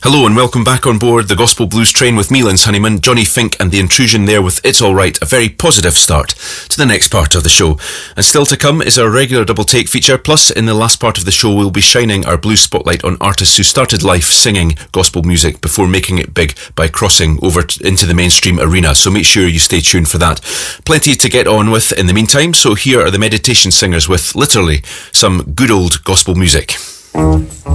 Hello and welcome back on board the Gospel Blues train with me, Linz Honeyman, Johnny Fink and The Intrusion there with It's Alright, a very positive start to the next part of the show. And still to come is our regular double take feature, plus in the last part of the show we'll be shining our blues spotlight on artists who started life singing gospel music before making it big by crossing over into the mainstream arena, so make sure you stay tuned for that. Plenty to get on with in the meantime, so here are the Meditation Singers with literally some good old gospel music.